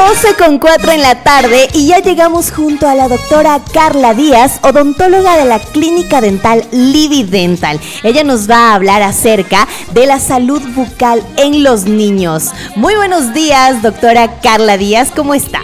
12:04 en la tarde y ya llegamos junto a la doctora Carla Díaz, odontóloga de la clínica dental Livi Dental. Ella nos va a hablar acerca de la salud bucal en los niños. Muy buenos días, doctora Carla Díaz, ¿cómo está?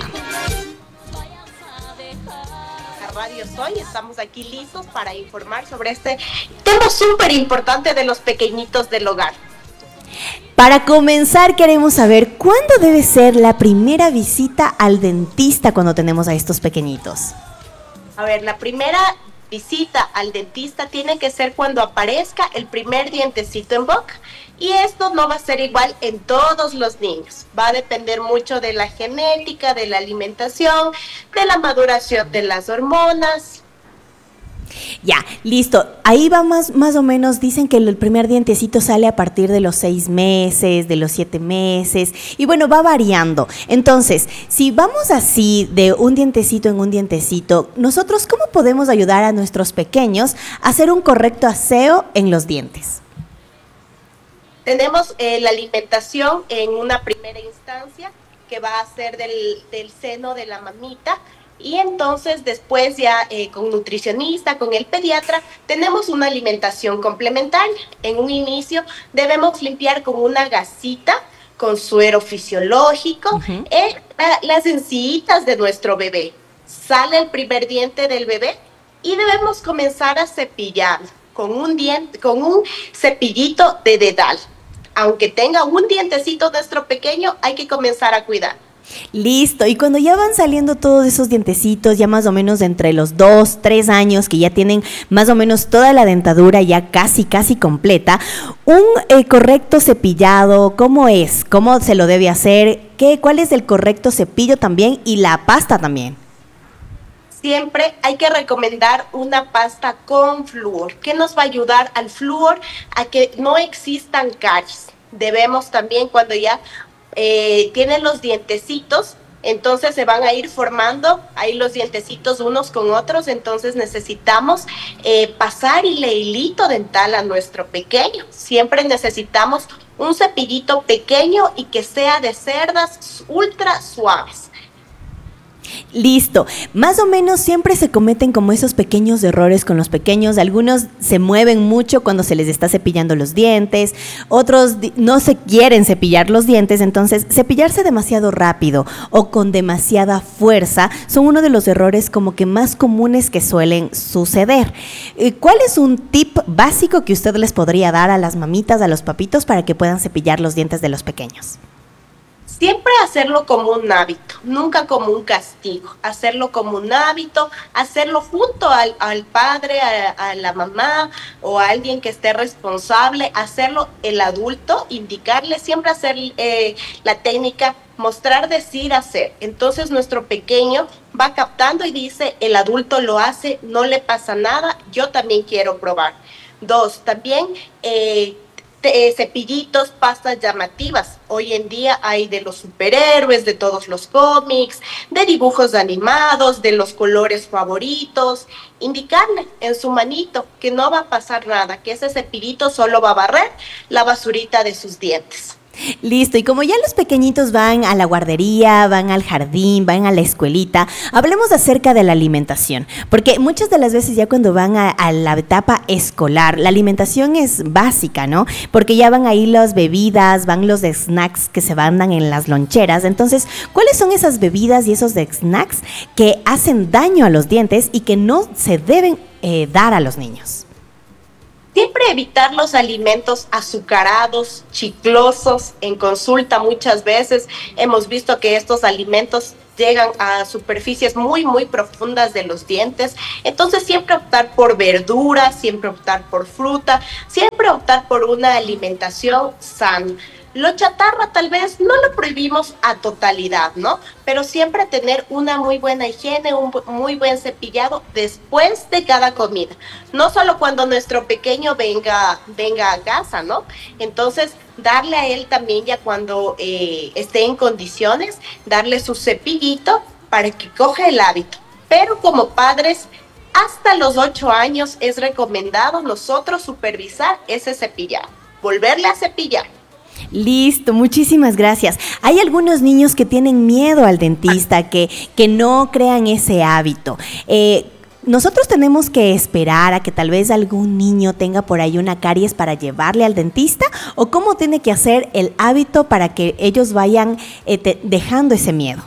Radio Soy, estamos aquí listos para informar sobre este tema súper importante de los pequeñitos del hogar. Para comenzar, queremos saber cuándo debe ser la primera visita al dentista cuando tenemos a estos pequeñitos. A ver, la primera visita al dentista tiene que ser cuando aparezca el primer dientecito en boca. Y esto no va a ser igual en todos los niños. Va a depender mucho de la genética, de la alimentación, de la maduración de las hormonas. Ya, listo. Ahí va más o menos, dicen que el primer dientecito sale a partir de los 6 meses, de los 7 meses, y bueno, va variando. Entonces, si vamos así de un dientecito en un dientecito, nosotros, ¿cómo podemos ayudar a nuestros pequeños a hacer un correcto aseo en los dientes? Tenemos la alimentación en una primera instancia, que va a ser del seno de la mamita. Y entonces después ya con nutricionista, con el pediatra, tenemos una alimentación complementaria. En un inicio debemos limpiar con una gasita, con suero fisiológico, las encías de nuestro bebé. Sale el primer diente del bebé y debemos comenzar a cepillar con un cepillito de dedal. Aunque tenga un dientecito nuestro pequeño, hay que comenzar a cuidar. Listo, y cuando ya van saliendo todos esos dientecitos, ya más o menos entre los 2, 3 años, que ya tienen más o menos toda la dentadura ya casi completa, un correcto cepillado, ¿cómo es? ¿Cómo se lo debe hacer? ¿Cuál es el correcto cepillo también y la pasta también? Siempre hay que recomendar una pasta con flúor, que nos va a ayudar al flúor a que no existan caries. Debemos también, cuando ya tienen los dientecitos, entonces se van a ir formando ahí los dientecitos unos con otros, entonces necesitamos pasar el hilito dental a nuestro pequeño. Siempre necesitamos un cepillito pequeño y que sea de cerdas ultra suaves. Listo, más o menos siempre se cometen como esos pequeños errores con los pequeños. Algunos se mueven mucho cuando se les está cepillando los dientes, otros no se quieren cepillar los dientes, entonces cepillarse demasiado rápido o con demasiada fuerza son uno de los errores como que más comunes que suelen suceder. ¿Cuál es un tip básico que usted les podría dar a las mamitas, a los papitos para que puedan cepillar los dientes de los pequeños? Siempre hacerlo como un hábito, nunca como un castigo. Hacerlo como un hábito, hacerlo junto al padre, a la mamá o a alguien que esté responsable, hacerlo el adulto, indicarle, siempre hacer la técnica, mostrar, decir, hacer. Entonces nuestro pequeño va captando y dice, el adulto lo hace, no le pasa nada, yo también quiero probar. 2, también cepillitos, pastas llamativas. Hoy en día hay de los superhéroes, de todos los cómics, de dibujos animados, de los colores favoritos. Indicarle en su manito que no va a pasar nada, que ese cepillito solo va a barrer la basurita de sus dientes. Listo, y como ya los pequeñitos van a la guardería, van al jardín, van a la escuelita, hablemos acerca de la alimentación, porque muchas de las veces ya cuando van a la etapa escolar, la alimentación es básica, ¿no? Porque ya van ahí las bebidas, van los snacks que se mandan en las loncheras. Entonces, ¿cuáles son esas bebidas y esos snacks que hacen daño a los dientes y que no se deben dar a los niños? Siempre evitar los alimentos azucarados, chiclosos. En consulta muchas veces hemos visto que estos alimentos llegan a superficies muy profundas de los dientes. Entonces siempre optar por verduras, siempre optar por fruta, siempre optar por una alimentación sana. Lo chatarra tal vez no lo prohibimos a totalidad, ¿no? Pero siempre tener una muy buena higiene, un muy buen cepillado después de cada comida. No solo cuando nuestro pequeño venga a casa, ¿no? Entonces, darle a él también ya cuando esté en condiciones, darle su cepillito para que coja el hábito. Pero como padres, hasta los 8 años es recomendado nosotros supervisar ese cepillado, volverle a cepillar. Listo, muchísimas gracias. Hay algunos niños que tienen miedo al dentista, que no crean ese hábito. ¿Nosotros tenemos que esperar a que tal vez algún niño tenga por ahí una caries para llevarle al dentista? ¿O cómo tiene que hacer el hábito para que ellos vayan dejando ese miedo?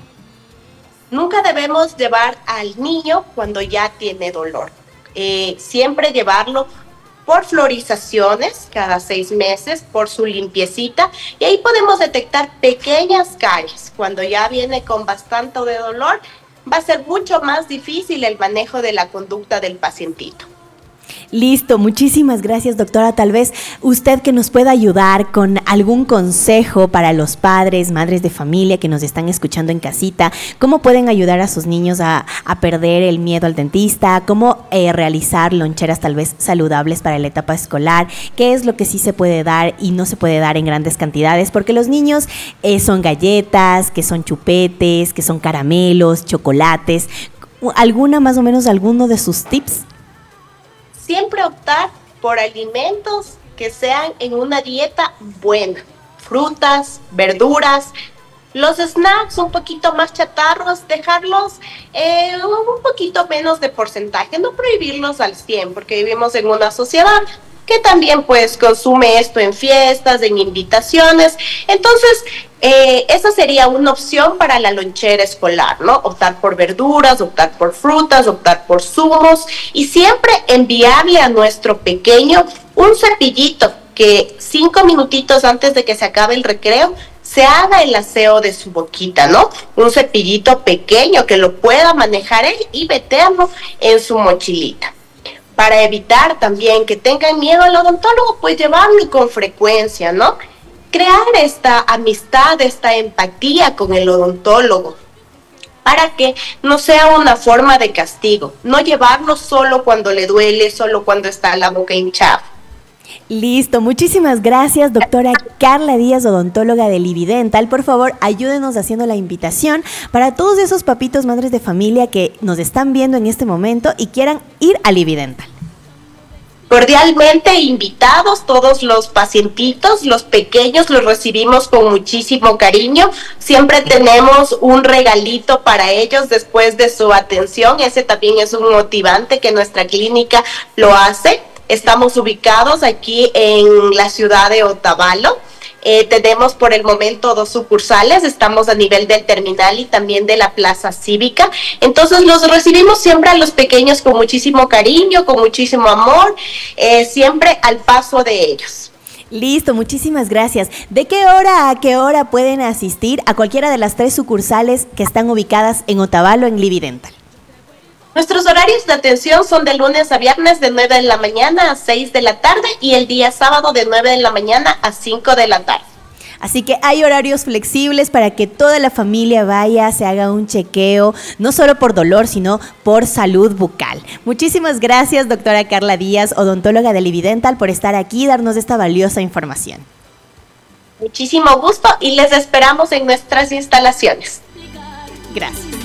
Nunca debemos llevar al niño cuando ya tiene dolor. Siempre llevarlo por florizaciones cada 6 meses, por su limpiecita, y ahí podemos detectar pequeñas caries. Cuando ya viene con bastante de dolor, va a ser mucho más difícil el manejo de la conducta del pacientito. Listo, muchísimas gracias, doctora. Tal vez usted que nos pueda ayudar con algún consejo para los padres, madres de familia que nos están escuchando en casita, cómo pueden ayudar a sus niños a perder el miedo al dentista, cómo realizar loncheras tal vez saludables para la etapa escolar, qué es lo que sí se puede dar y no se puede dar en grandes cantidades, porque los niños son galletas, que son chupetes, que son caramelos, chocolates. ¿Alguna más o menos alguno de sus tips? Siempre optar por alimentos que sean en una dieta buena, frutas, verduras, los snacks un poquito más chatarros, dejarlos un poquito menos de porcentaje, no prohibirlos al 100, porque vivimos en una sociedad que también pues consume esto en fiestas, en invitaciones. Entonces, esa sería una opción para la lonchera escolar, ¿no? Optar por verduras, optar por frutas, optar por zumos y siempre enviarle a nuestro pequeño un cepillito que 5 minutitos antes de que se acabe el recreo se haga el aseo de su boquita, ¿no? Un cepillito pequeño que lo pueda manejar él y meterlo en su mochilita. Para evitar también que tengan miedo al odontólogo, pues llevarlo con frecuencia, ¿no? Crear esta amistad, esta empatía con el odontólogo, para que no sea una forma de castigo, no llevarlo solo cuando le duele, solo cuando está la boca hinchada. Listo, muchísimas gracias, doctora Carla Díaz, odontóloga de Lividental. Por favor, ayúdenos haciendo la invitación para todos esos papitos, madres de familia que nos están viendo en este momento y quieran ir a Lividental. Cordialmente invitados todos los pacientitos, los pequeños, los recibimos con muchísimo cariño. Siempre tenemos un regalito para ellos después de su atención. Ese también es un motivante que nuestra clínica lo hace. Estamos ubicados aquí en la ciudad de Otavalo. Tenemos por el momento 2 sucursales, estamos a nivel del terminal y también de la plaza cívica. Entonces los recibimos siempre a los pequeños con muchísimo cariño, con muchísimo amor, siempre al paso de ellos. Listo, muchísimas gracias. ¿De qué hora a qué hora pueden asistir a cualquiera de las 3 sucursales que están ubicadas en Otavalo, en Lividental? Nuestros horarios de atención son de lunes a viernes de 9 de la mañana a 6 de la tarde y el día sábado de 9 de la mañana a 5 de la tarde. Así que hay horarios flexibles para que toda la familia vaya, se haga un chequeo, no solo por dolor, sino por salud bucal. Muchísimas gracias, doctora Carla Díaz, odontóloga de Lividental, por estar aquí y darnos esta valiosa información. Muchísimo gusto y les esperamos en nuestras instalaciones. Gracias.